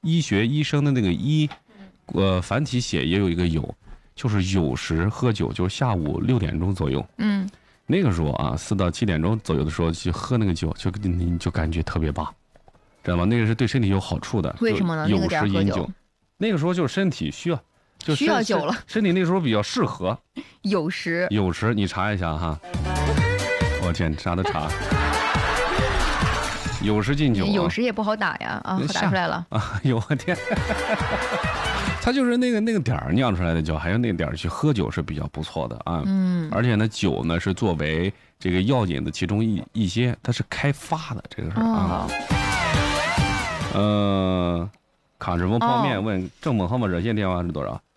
医学医生的那个医，繁体写也有一个酉，就是酉时喝酒，就是下午6点钟左右。那个时候啊，4到7点钟左右的时候去喝那个酒，你就感觉特别棒，知道吗？那个是对身体有好处的。 为什么呢？ 酉时饮酒，那个时候就是身体需要。 需要酒了， 身体那时候比较适合。 酉时， 你查一下哈。我天，啥都查。酉时禁酒， 酉时也不好打呀啊，打出来了啊！我天，他就是那个点儿酿出来的酒，还有那个点儿去喝酒是比较不错的啊。而且呢，酒呢是作为这个药引的其中一些，它是开发的这个事啊。卡纸风泡面问郑某号码热线电话是多少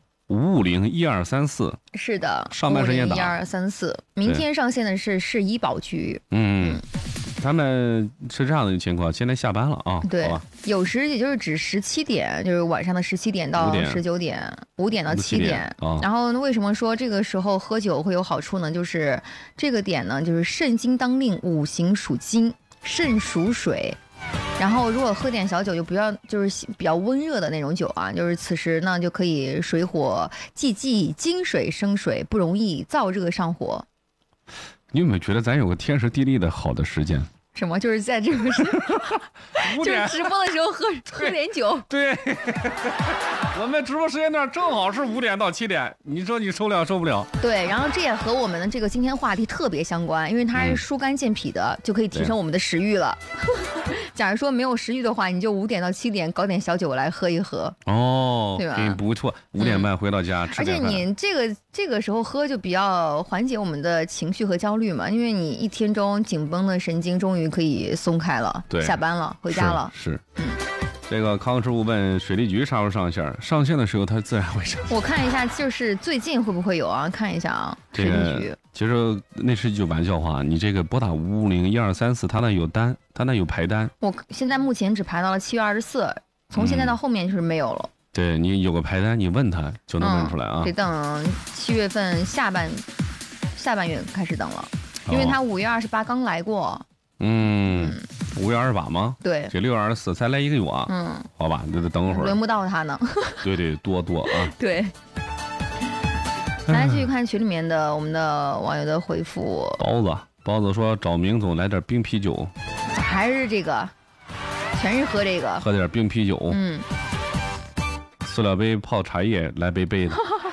？5501234。是的，上班时间打 5501234。明天上线的是医保局。 他们是这样的一个情况，现在下班了啊。 对，酉时也就是指17点，就是晚上的17点到19点，5点到7点。然后为什么说这个时候喝酒会有好处呢？就是这个点呢，就是肾经当令，五行属金，肾属水。然后如果喝点小酒，就不要就是比较温热的那种酒啊，就是此时呢就可以水火既济，金水生水，不容易燥热上火。 你有没有觉得咱有个天时地利的好的时间？ 什么？就是在这个时就是直播的时候喝点酒。 对，我们直播时间段正好是5点到7点，你说你受不了？ 对，然后这也和我们的这个今天话题特别相关，因为它是疏肝健脾的，就可以提升我们的食欲了。假如说没有食欲的话，你就5点到7点搞点小酒来喝一喝。对吧？ 不错，5点半回到家吃点饭。 而且你这个时候喝就比较缓解我们的情绪和焦虑嘛，因为你一天中紧绷的神经终于可以松开了。对，下班了，回家了。 是。这个康师傅问水利局啥时候上线？上线的时候它自然会上线。 我看一下，就是最近会不会有啊？看一下啊，水利局。 其实那是一句玩笑话，你这个拨打5501234，它那有单，它那有排单。 我现在目前只排到了7月24，从现在到后面就是没有了。 对，你有个排单，你问他就能问出来啊。 得等7月份下半月开始等了，因为他5月28刚来过。 5月28吗？ 对， 这6月24才来1个月啊。好吧，得等会儿。 轮不到他呢。 对，多啊。 对。来继续看群里面的我们的网友的回复。 包子说找明总来点冰啤酒。 还是这个，全是喝这个。 喝点冰啤酒。塑料杯泡茶叶，来杯子。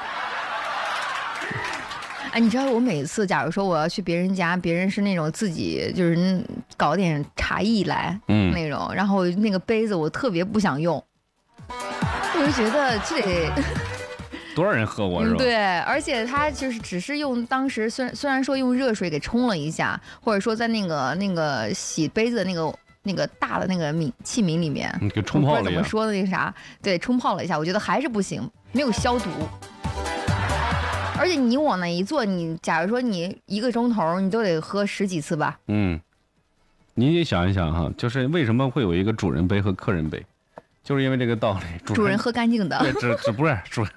哎，你知道我每次假如说我要去别人家，别人是那种自己就是搞点茶艺来，那种，然后那个杯子我特别不想用，我就觉得这得多少人喝过是吧？ 对，而且他就是只是用当时虽然说用热水给冲了一下，或者说在那个洗杯子的那个大的那个器皿里面， 给冲泡了一下。 怎么说的那个啥？对，冲泡了一下，我觉得还是不行，没有消毒。而且你往那一坐，你假如说你1个钟头，你都得喝10几次吧。 你也想一想哈，就是为什么会有一个主人杯和客人杯，就是因为这个道理。 主人喝干净的。 对，只不是主人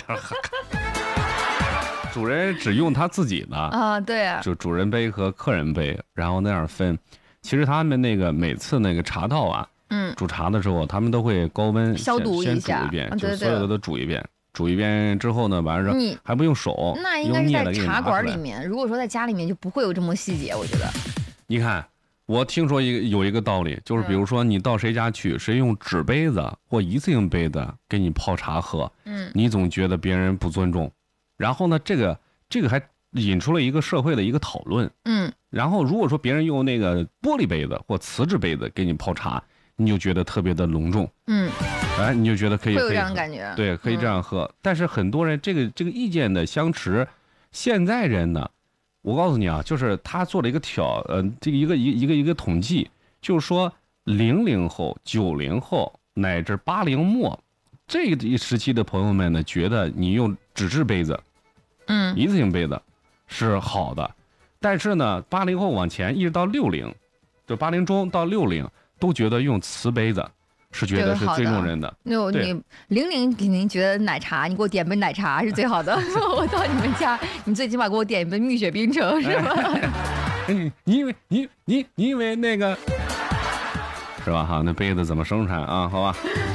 主人只用他自己的啊，对啊， 就主人杯和客人杯，然后那样分。其实他们那个每次那个茶道啊，煮茶的时候，他们都会高温消毒一下， 先煮一遍，就所有的都煮一遍。煮一遍之后呢，完了还不用手， 那应该是在茶馆里面。如果说在家里面，就不会有这么细节，我觉得。 你看，我听说有一个道理，就是比如说你到谁家去，谁用纸杯子或一次性杯子给你泡茶喝，你总觉得别人不尊重。然后呢，这个还引出了一个社会的一个讨论。然后如果说别人用那个玻璃杯子或瓷质杯子给你泡茶，你就觉得特别的隆重。你就觉得可以， 会有这样感觉。 对，可以这样喝。但是很多人这个意见的相持，现在人呢，我告诉你啊，就是他做了一个这个一个统计，就是说00后、90后乃至80末这一时期的朋友们呢，觉得你用纸质杯子，一次性杯子是好的。但是呢，80后往前一直到60，就80中到60都觉得用瓷杯子。是觉得是最重人的。 你00肯定觉得奶茶，你给我点杯奶茶是最好的。我到你们家，你最起码给我点一杯蜜雪冰城，是吧？ 你以为那个是吧？哈，那杯子怎么生产啊？好吧。